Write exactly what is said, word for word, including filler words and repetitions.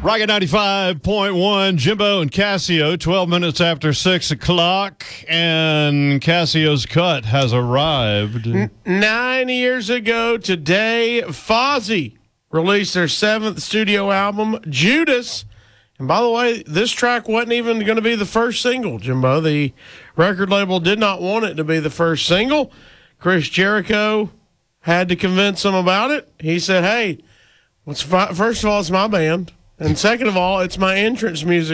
Rocket ninety-five point one, Jimbo and Casio, twelve minutes after six o'clock, and Casio's cut has arrived. N- nine years ago today, Fozzy released their seventh studio album, Judas. And by the way, this track wasn't even going to be the first single, Jimbo. The record label did not want it to be the first single. Chris Jericho had to convince them about it. He said, hey, what's fi- first of all, it's my band. And second of all, it's my entrance music